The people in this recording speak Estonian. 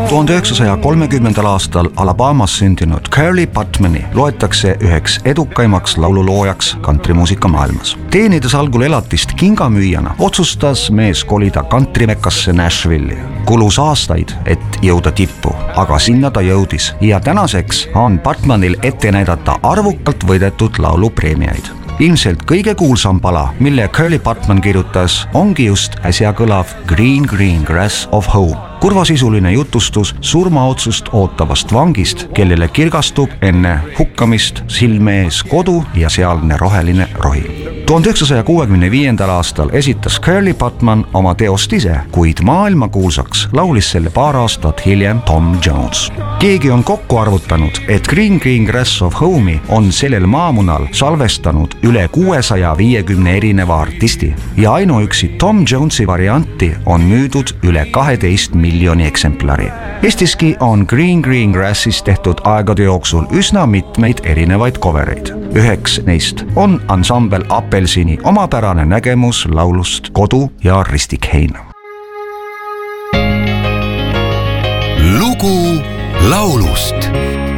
1930. aastal Alabamas sündinud Curly Patmani loetakse üheks edukaimaks laululoojaks kantrimuusika maailmas. Teenides algul elatist kingamüüjana, otsustas mees kolida kantrivekasse Nashville'i. Kulus aastaid, et jõuda tippu, aga sinna ta jõudis ja tänaseks on Patmanil ette näidata arvukalt võidetud laulupreemiaid. Ilmselt kõige kuulsam pala, mille Curly Patman kirjutas, ongi just äsja kõlav Green Green Grass of Home. Kurvasisuline jutustus surmaotsust ootavast vangist, kellele kirgastub enne hukkamist silme ees kodu ja sealne roheline rohi. 1965. aastal esitas Curly Patman oma teost ise, kuid maailmakuulsaks laulis selle paar aastat hiljem Tom Jones. Keegi on kokku arvutanud, et Green Green Grass of Home'i on sellel maamunal salvestanud üle 650 erineva artisti ja ainuüksi Tom Jonesi varianti on müüdud üle 12 miljoni eksemplari. Eestiski on Green Green Grassist tehtud aegade jooksul üsna mitmeid erinevaid covereid. Üheks neist on ansambel Apelsini omapärane nägemus laulust Kodu ja ristikhein. Lugu laulust.